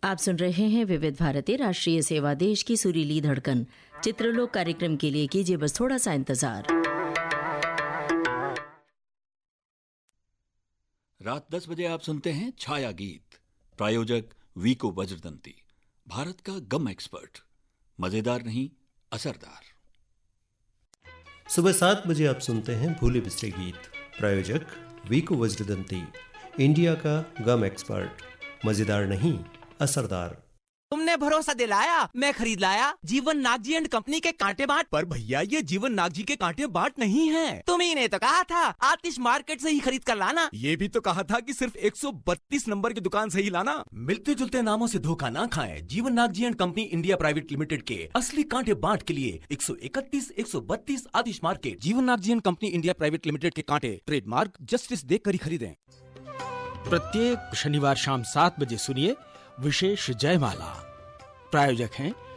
आप सुन रहे हैं विविध भारती राष्ट्रीय सेवा, देश की सुरीली धड़कन। चित्रलोक कार्यक्रम के लिए कीजिए बस थोड़ा सा इंतजार। रात 10 बजे आप सुनते हैं छाया गीत। प्रायोजक वीको वज्रदंती, भारत का गम एक्सपर्ट। मजेदार नहीं, असरदार। सुबह 7 बजे आप सुनते हैं भूले बिसरे गीत। प्रायोजक वीको वज्रदंती, इंडिया का गम एक्सपर्ट। मजेदार नहीं, असरदार। तुमने भरोसा दिलाया, मैं खरीद लाया जीवन नागजी एंड कंपनी के कांटे बाट। पर भैया ये जीवन नागजी के कांटे बाट नहीं है। तुम्ही ने तो कहा था आतिश मार्केट से ही खरीद कर लाना। ये भी तो कहा था कि सिर्फ 132 नंबर की दुकान से ही लाना। मिलते जुलते नामों से धोखा ना खाएं। जीवन Nagji and company India private limited के असली कांटे बाट के लिए 131, 132 आतिश मार्केट। जीवन Nagji and company India private limited के कांटे ट्रेडमार्क जस्टिस देख कर ही खरीदें। प्रत्येक शनिवार शाम 7 बजे सुनिए विशेष जयमाला। प्रायोजक हैं